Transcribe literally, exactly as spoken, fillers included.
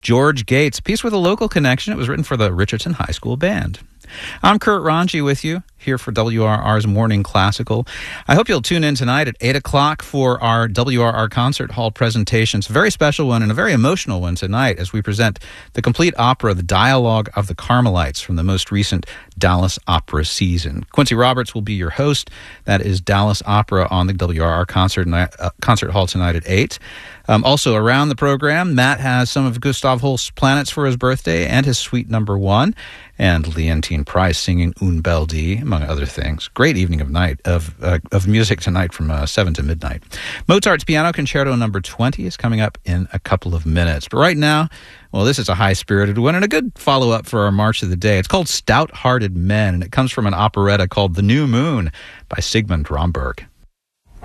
George Gates, a piece with a local connection. It was written for the Richardson High School Band. I'm Kurt Ranji with you here for W R R's Morning Classical. I hope you'll tune in tonight at eight o'clock for our W R R Concert Hall presentation. It's a very special one and a very emotional one tonight as we present the complete opera, The Dialogue of the Carmelites, from the most recent Dallas Opera season. Quincy Roberts will be your host. That is Dallas Opera on the W R R Concert, uh, Concert Hall tonight at eight. Um, also around the program, Matt has some of Gustav Holst's Planets for his birthday and his Suite Number One, and Leontine Price singing Un Bel Die, among other things. Great evening of night of uh, of music tonight from uh, seven to midnight. Mozart's Piano Concerto Number twenty is coming up in a couple of minutes. But right now, well, this is a high-spirited one and a good follow-up for our March of the Day. It's called Stout-Hearted Men, and it comes from an operetta called The New Moon by Sigmund Romberg.